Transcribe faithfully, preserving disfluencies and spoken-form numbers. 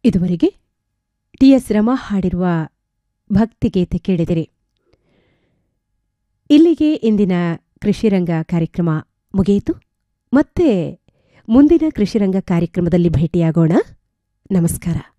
ಇದುವರೆಗೆ T S Rama ಹಾಡಿರುವ ಭಕ್ತಿಗೀತೆ ಕೇಳಿದಿರಿ. ಇಲ್ಲಿಗೆ ಇಂದಿನ ಕೃಷಿರಂಗ ಕಾರ್ಯಕ್ರಮ ಮುಗಿಯಿತು. ಮತ್ತೆ ಮುಂದಿನ ಕೃಷಿರಂಗ ಕಾರ್ಯಕ್ರಮದಲ್ಲಿ ಭೇಟಿಯಾಗೋಣ. ನಮಸ್ಕಾರ.